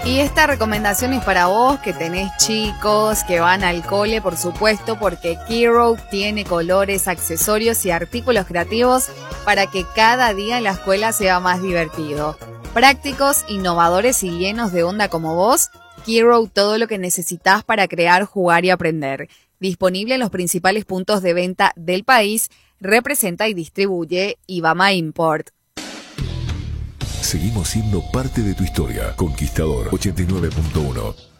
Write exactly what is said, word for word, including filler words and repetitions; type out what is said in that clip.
Y esta recomendación es para vos que tenés chicos, que van al cole, por supuesto, porque Kiro tiene colores, accesorios y artículos creativos para que cada día en la escuela sea más divertido. Prácticos, innovadores y llenos de onda como vos, Kiro, todo lo que necesitas para crear, jugar y aprender. Disponible en los principales puntos de venta del país, representa y distribuye Ibama Import. Seguimos siendo parte de tu historia. Conquistador ochenta y nueve punto uno.